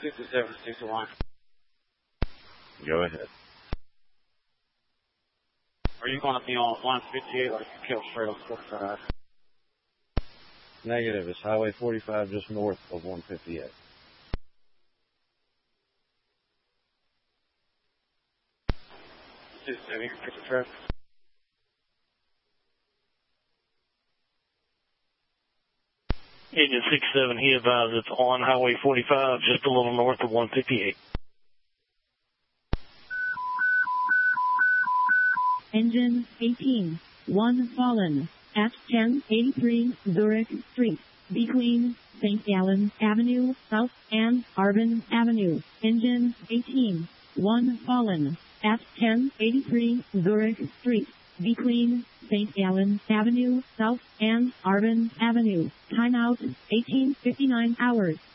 67, 61. Go ahead. Are you going to be on 158 or you kill straight on 45? Negative. It's Highway 45 just north of 158. You can fix the traffic. Agent 67, he advised it's on Highway 45, just a little north of 158. Engine 18, 1 fallen, at 1083 Zurich Street, between St. Gallen Avenue South and Arbon Avenue. Engine 18, 1 fallen, at 1083 Zurich Street, between St. Gallen Avenue South and Arbon Avenue. Timeout 18:59 hours.